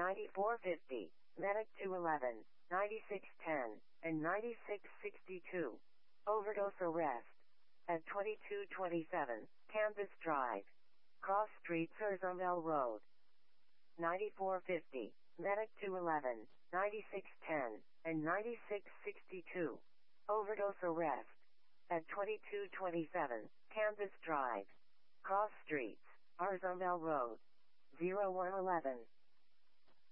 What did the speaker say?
9450, Medic 211, 9610, and 9662. Overdose arrest. At 2227, Campus Drive. Cross Street, Surzamel Road. 9450, Medic 211, 9610, and 9662. Overdose arrest. At 2227, Campus Drive. Cross Streets, Arzamel Road. 0111.